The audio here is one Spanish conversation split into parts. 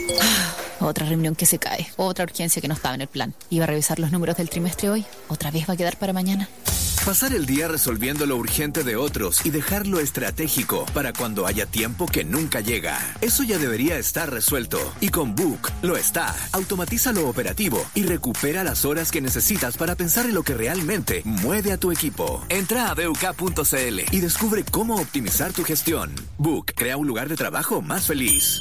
Otra reunión que se cae, otra urgencia que no estaba en el plan. Iba a revisar los números del trimestre hoy, otra vez va a quedar para mañana. Pasar el día resolviendo lo urgente de otros y dejar lo estratégico para cuando haya tiempo que nunca llega. Eso ya debería estar resuelto. Y con Book lo está. Automatiza lo operativo y recupera las horas que necesitas para pensar en lo que realmente mueve a tu equipo. Entra a BUK.cl y descubre cómo optimizar tu gestión. Book crea un lugar de trabajo más feliz.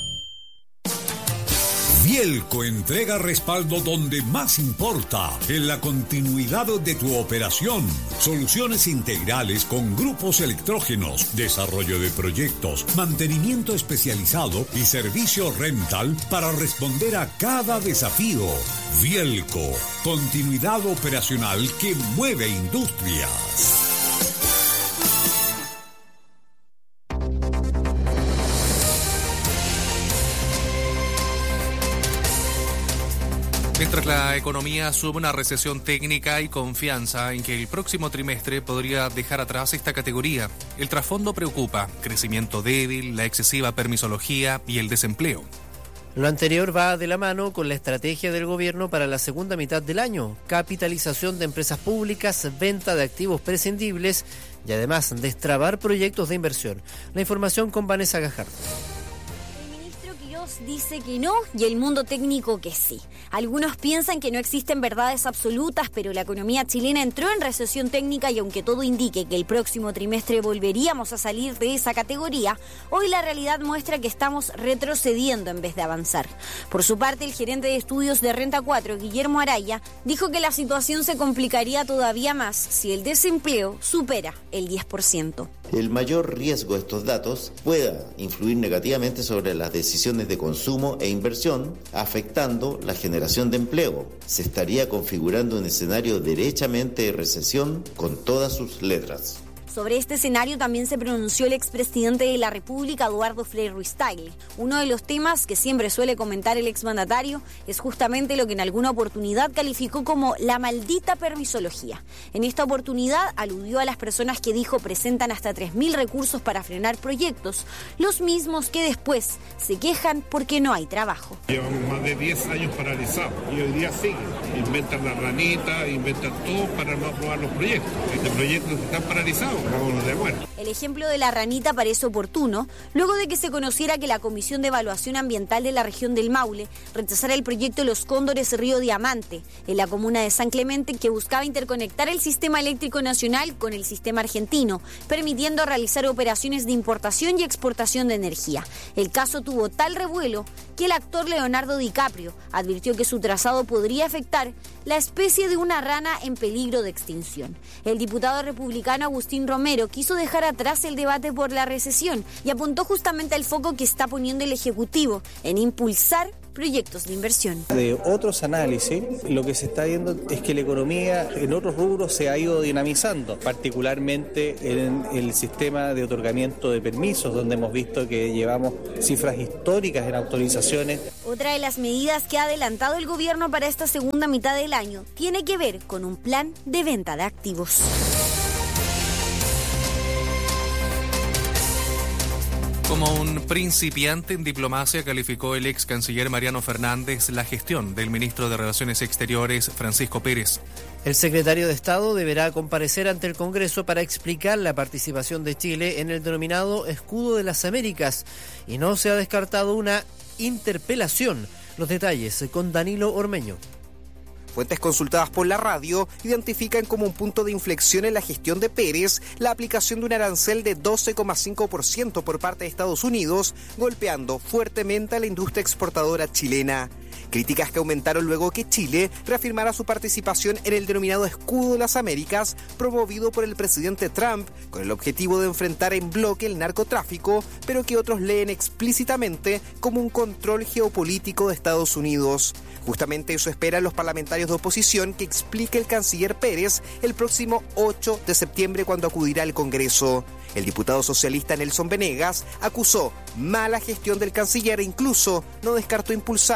Vielco entrega respaldo donde más importa, en la continuidad de tu operación. Soluciones integrales con grupos electrógenos, desarrollo de proyectos, mantenimiento especializado y servicio rental para responder a cada desafío. Vielco, continuidad operacional que mueve industrias. Mientras la economía sube una recesión técnica, hay confianza en que el próximo trimestre podría dejar atrás esta categoría. El trasfondo preocupa: crecimiento débil, la excesiva permisología y el desempleo. Lo anterior va de la mano con la estrategia del gobierno para la segunda mitad del año: capitalización de empresas públicas, venta de activos prescindibles y además destrabar proyectos de inversión. La información con Vanessa Gajardo. Dice que no y el mundo técnico que sí. Algunos piensan que no existen verdades absolutas, pero la economía chilena entró en recesión técnica y aunque todo indique que el próximo trimestre volveríamos a salir de esa categoría, hoy la realidad muestra que estamos retrocediendo en vez de avanzar. Por su parte, el gerente de estudios de Renta 4, Guillermo Araya, dijo que la situación se complicaría todavía más si el desempleo supera el 10%. El mayor riesgo de estos datos pueda influir negativamente sobre las decisiones de consumo e inversión, afectando la generación de empleo. Se estaría configurando un escenario derechamente de recesión con todas sus letras. Sobre este escenario también se pronunció el expresidente de la República, Eduardo Frei Ruiz-Tagle. Uno de los temas que siempre suele comentar el exmandatario es justamente lo que en alguna oportunidad calificó como la maldita permisología. En esta oportunidad aludió a las personas que dijo presentan hasta 3.000 recursos para frenar proyectos, los mismos que después se quejan porque no hay trabajo. Llevamos más de 10 años paralizados y hoy día siguen. Inventan la ranita, inventan todo para no aprobar los proyectos. Estos proyectos están paralizados. El ejemplo de la ranita parece oportuno, luego de que se conociera que la Comisión de Evaluación Ambiental de la región del Maule rechazara el proyecto Los Cóndores Río Diamante, en la comuna de San Clemente, que buscaba interconectar el sistema eléctrico nacional con el sistema argentino, permitiendo realizar operaciones de importación y exportación de energía. El caso tuvo tal revuelo que el actor Leonardo DiCaprio advirtió que su trazado podría afectar la especie de una rana en peligro de extinción. El diputado republicano Agustín Romero quiso dejar atrás el debate por la recesión y apuntó justamente al foco que está poniendo el Ejecutivo en impulsar proyectos de inversión. De otros análisis, lo que se está viendo es que la economía en otros rubros se ha ido dinamizando, particularmente en el sistema de otorgamiento de permisos, donde hemos visto que llevamos cifras históricas en autorizaciones. Otra de las medidas que ha adelantado el gobierno para esta segunda mitad del año tiene que ver con un plan de venta de activos. Como un principiante en diplomacia, calificó el ex canciller Mariano Fernández la gestión del ministro de Relaciones Exteriores, Francisco Pérez. El secretario de Estado deberá comparecer ante el Congreso para explicar la participación de Chile en el denominado Escudo de las Américas y no se ha descartado una interpelación. Los detalles con Danilo Ormeño. Fuentes consultadas por la radio identifican como un punto de inflexión en la gestión de Pérez la aplicación de un arancel de 12,5% por parte de Estados Unidos, golpeando fuertemente a la industria exportadora chilena. Críticas que aumentaron luego que Chile reafirmara su participación en el denominado Escudo de las Américas, promovido por el presidente Trump, con el objetivo de enfrentar en bloque el narcotráfico, pero que otros leen explícitamente como un control geopolítico de Estados Unidos. Justamente eso esperan los parlamentarios de oposición que explique el canciller Pérez el próximo 8 de septiembre cuando acudirá al Congreso. El diputado socialista Nelson Venegas acusó mala gestión del canciller e incluso no descartó impulsar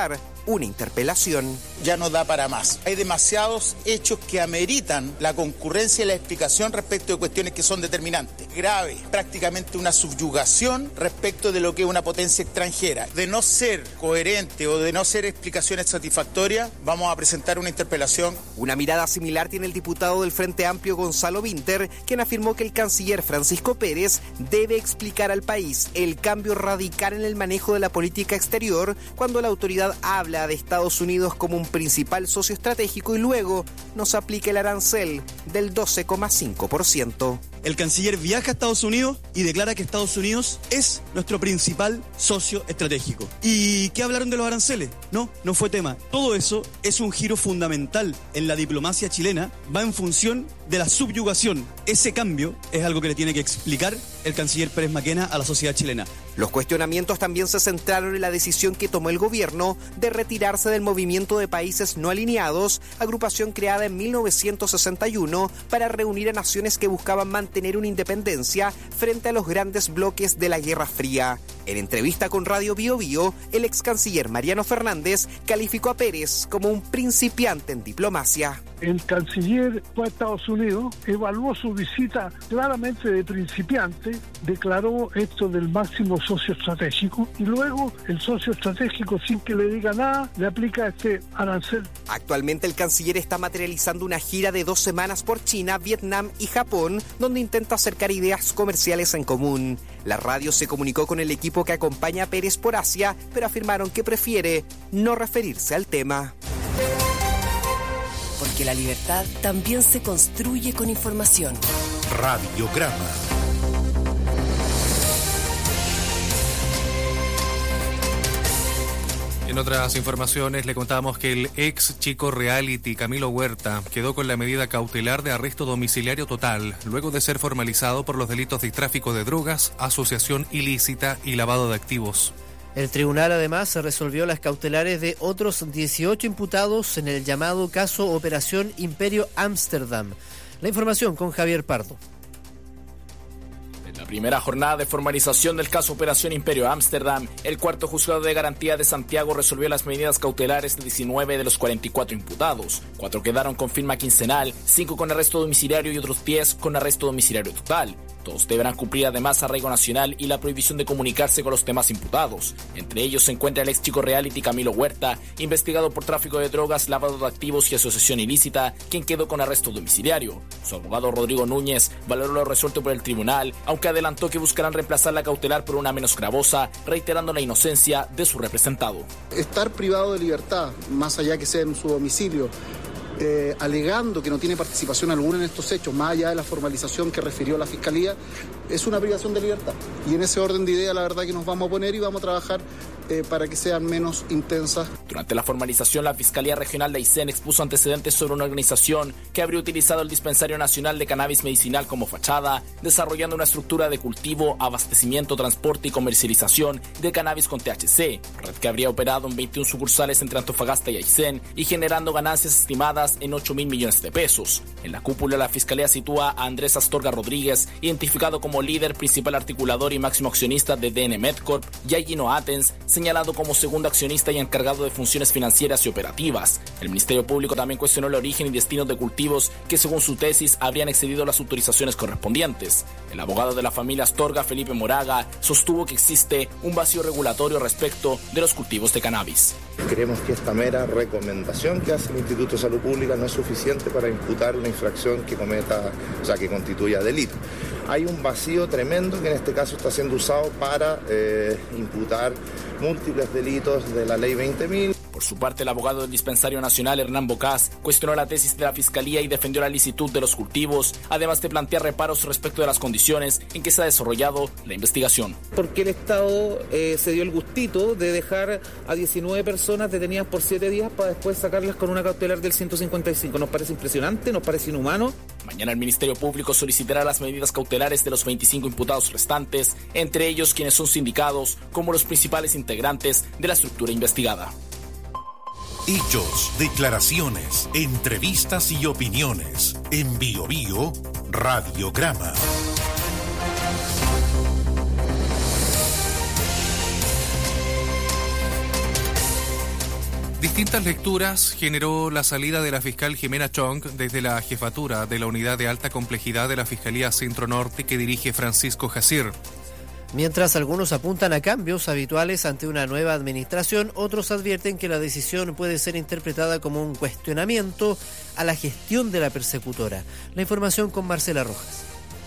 una interpelación. Ya no da para más. Hay demasiados hechos que ameritan la concurrencia y la explicación respecto de cuestiones que son determinantes. Grave, prácticamente una subyugación respecto de lo que es una potencia extranjera. De no ser coherente o de no ser explicaciones satisfactorias, vamos a presentar una interpelación. Una mirada similar tiene el diputado del Frente Amplio Gonzalo Vinter, quien afirmó que el canciller Francisco Pérez debe explicar al país el cambio radical en el manejo de la política exterior cuando la autoridad habla de Estados Unidos como un principal socio estratégico y luego nos aplica el arancel del 12,5%. El canciller viaja a Estados Unidos y declara que Estados Unidos es nuestro principal socio estratégico. ¿Y qué hablaron de los aranceles? No fue tema. Todo eso es un giro fundamental en la diplomacia chilena, va en función de la subyugación. Ese cambio es algo que le tiene que explicar el canciller Pérez Maquena a la sociedad chilena. Los cuestionamientos también se centraron en la decisión que tomó el gobierno de retirarse del Movimiento de Países No Alineados, agrupación creada en 1961 para reunir a naciones que buscaban mantener una independencia frente a los grandes bloques de la Guerra Fría. En entrevista con Radio Bio Bio, el ex canciller Mariano Fernández calificó a Pérez como un principiante en diplomacia. El canciller fue a Estados Unidos, evaluó su visita claramente de principiante, declaró esto del máximo socio estratégico y luego el socio estratégico, sin que le diga nada, le aplica este arancel. Actualmente el canciller está materializando una gira de 2 semanas por China, Vietnam y Japón, donde intenta acercar ideas comerciales en común. La radio se comunicó con el equipo que acompaña a Pérez por Asia, pero afirmaron que prefiere no referirse al tema. Porque la libertad también se construye con información. Radiograma. En otras informaciones le contamos que el ex chico reality Camilo Huerta quedó con la medida cautelar de arresto domiciliario total, luego de ser formalizado por los delitos de tráfico de drogas, asociación ilícita y lavado de activos. El tribunal además resolvió las cautelares de otros 18 imputados en el llamado caso Operación Imperio Ámsterdam. La información con Javier Pardo. La primera jornada de formalización del caso Operación Imperio Ámsterdam, el cuarto juzgado de garantía de Santiago resolvió las medidas cautelares de 19 de los 44 imputados. 4 quedaron con firma quincenal, 5 con arresto domiciliario y otros 10 con arresto domiciliario total. Todos deberán cumplir además arraigo nacional y la prohibición de comunicarse con los demás imputados. Entre ellos se encuentra el ex chico reality Camilo Huerta, investigado por tráfico de drogas, lavado de activos y asociación ilícita, quien quedó con arresto domiciliario. Su abogado Rodrigo Núñez valoró lo resuelto por el tribunal, aunque adelantó que buscarán reemplazar la cautelar por una menos gravosa, reiterando la inocencia de su representado. Estar privado de libertad, más allá que sea en su domicilio, alegando que no tiene participación alguna en estos hechos, más allá de la formalización que refirió la Fiscalía, es una privación de libertad. Y en ese orden de idea, la verdad que nos vamos a poner y vamos a trabajar para que sean menos intensas. Durante la formalización, la Fiscalía Regional de Aysén expuso antecedentes sobre una organización que habría utilizado el Dispensario Nacional de Cannabis Medicinal como fachada, desarrollando una estructura de cultivo, abastecimiento, transporte y comercialización de cannabis con THC, red que habría operado en 21 sucursales entre Antofagasta y Aysén y generando ganancias estimadas en 8.000 millones de pesos. En la cúpula, la Fiscalía sitúa a Andrés Astorga Rodríguez, identificado como líder, principal articulador y máximo accionista de DN Medcorp, y a Gino Atens, señalado como segundo accionista y encargado de funciones financieras y operativas. El Ministerio Público también cuestionó el origen y destino de cultivos que, según su tesis, habrían excedido las autorizaciones correspondientes. El abogado de la familia Astorga, Felipe Moraga, sostuvo que existe un vacío regulatorio respecto de los cultivos de cannabis. Creemos que esta mera recomendación que hace el Instituto de Salud Pública no es suficiente para imputar una infracción que cometa, que constituya delito. Hay un vacío tremendo que en este caso está siendo usado para imputar múltiples delitos de la Ley 20.000. Por su parte, el abogado del Dispensario Nacional, Hernán Bocás, cuestionó la tesis de la Fiscalía y defendió la licitud de los cultivos, además de plantear reparos respecto de las condiciones en que se ha desarrollado la investigación. Porque el Estado se dio el gustito de dejar a 19 personas detenidas por 7 días para después sacarlas con una cautelar del 155. Nos parece impresionante, nos parece inhumano. Mañana el Ministerio Público solicitará las medidas cautelares de los 25 imputados restantes, entre ellos quienes son sindicados como los principales integrantes de la estructura investigada. Hechos, declaraciones, entrevistas y opiniones. En Bio Bio, Radiograma. Distintas lecturas generó la salida de la fiscal Jimena Chong desde la jefatura de la unidad de alta complejidad de la Fiscalía Centro Norte que dirige Francisco Jacir. Mientras algunos apuntan a cambios habituales ante una nueva administración, otros advierten que la decisión puede ser interpretada como un cuestionamiento a la gestión de la persecutora. La información con Marcela Rojas.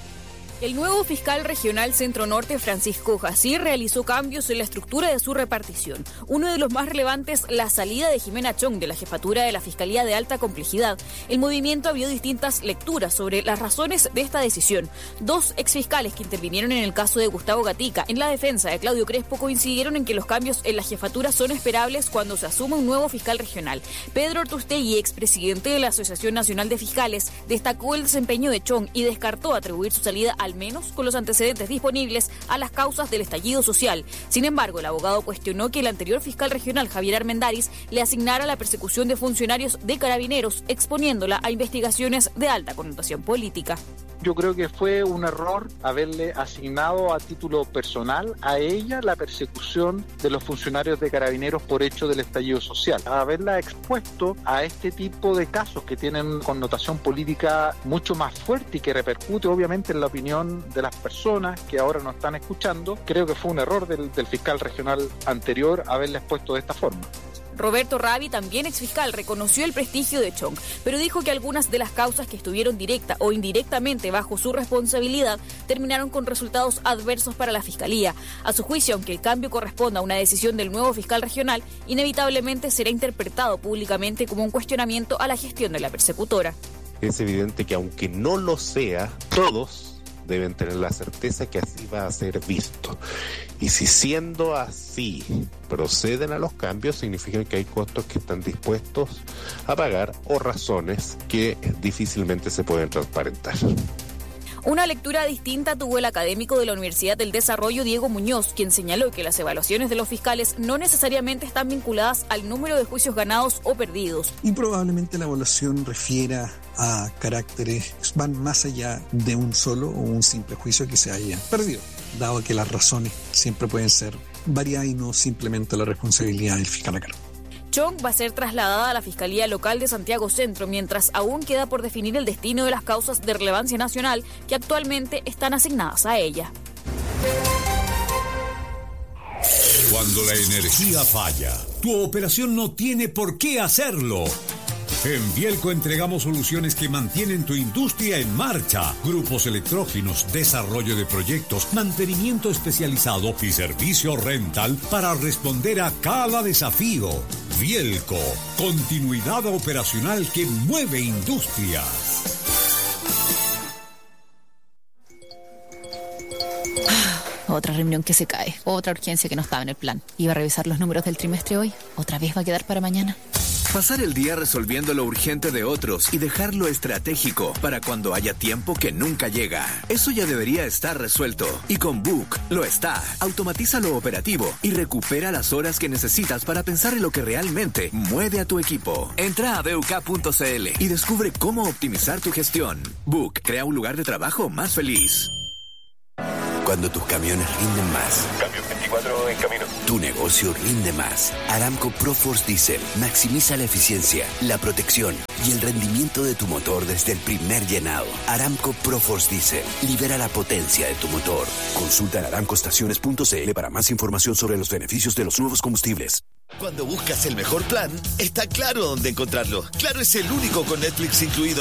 El nuevo fiscal regional Centro Norte, Francisco Jacir, realizó cambios en la estructura de su repartición. Uno de los más relevantes, la salida de Jimena Chong de la jefatura de la Fiscalía de Alta Complejidad. El movimiento abrió distintas lecturas sobre las razones de esta decisión. Dos exfiscales que intervinieron en el caso de Gustavo Gatica en la defensa de Claudio Crespo coincidieron en que los cambios en la jefatura son esperables cuando se asume un nuevo fiscal regional. Pedro Ortustegui, expresidente de la Asociación Nacional de Fiscales, destacó el desempeño de Chong y descartó atribuir su salida al menos con los antecedentes disponibles a las causas del estallido social. Sin embargo, el abogado cuestionó que el anterior fiscal regional, Javier Armendáriz, le asignara la persecución de funcionarios de Carabineros, exponiéndola a investigaciones de alta connotación política. Yo creo que fue un error haberle asignado a título personal a ella la persecución de los funcionarios de Carabineros por hecho del estallido social. Haberla expuesto a este tipo de casos que tienen connotación política mucho más fuerte y que repercute obviamente en la opinión de las personas que ahora nos están escuchando, creo que fue un error del fiscal regional anterior haberla expuesto de esta forma. Roberto Rabi, también exfiscal, reconoció el prestigio de Chong, pero dijo que algunas de las causas que estuvieron directa o indirectamente bajo su responsabilidad terminaron con resultados adversos para la Fiscalía. A su juicio, aunque el cambio corresponda a una decisión del nuevo fiscal regional, inevitablemente será interpretado públicamente como un cuestionamiento a la gestión de la persecutora. Es evidente que aunque no lo sea, todos deben tener la certeza que así va a ser visto. Y si siendo así proceden a los cambios, significa que hay costos que están dispuestos a pagar o razones que difícilmente se pueden transparentar. Una lectura distinta tuvo el académico de la Universidad del Desarrollo, Diego Muñoz, quien señaló que las evaluaciones de los fiscales no necesariamente están vinculadas al número de juicios ganados o perdidos. Y probablemente la evaluación refiera a caracteres que van más allá de un solo o un simple juicio que se haya perdido, dado que las razones siempre pueden ser variadas y no simplemente la responsabilidad del fiscal a cargo. Chong va a ser trasladada a la Fiscalía Local de Santiago Centro, mientras aún queda por definir el destino de las causas de relevancia nacional que actualmente están asignadas a ella. Cuando la energía falla, tu operación no tiene por qué hacerlo. En Vielco entregamos soluciones que mantienen tu industria en marcha. Grupos electrógenos, desarrollo de proyectos, mantenimiento especializado y servicio rental para responder a cada desafío. Vielco, continuidad operacional que mueve industrias. Otra reunión que se cae, otra urgencia que no estaba en el plan. Iba a revisar los números del trimestre hoy, otra vez va a quedar para mañana. Pasar el día resolviendo lo urgente de otros y dejar lo estratégico para cuando haya tiempo que nunca llega. Eso ya debería estar resuelto. Y con Book lo está. Automatiza lo operativo y recupera las horas que necesitas para pensar en lo que realmente mueve a tu equipo. Entra a BUK.cl y descubre cómo optimizar tu gestión. Book crea un lugar de trabajo más feliz. Cuando tus camiones rinden más. Cambio 24 en camino. Tu negocio rinde más. Aramco ProForce Diesel maximiza la eficiencia, la protección y el rendimiento de tu motor desde el primer llenado. Aramco ProForce Diesel libera la potencia de tu motor. Consulta en aramcoestaciones.cl para más información sobre los beneficios de los nuevos combustibles. Cuando buscas el mejor plan, está Claro dónde encontrarlo. Claro es el único con Netflix incluido.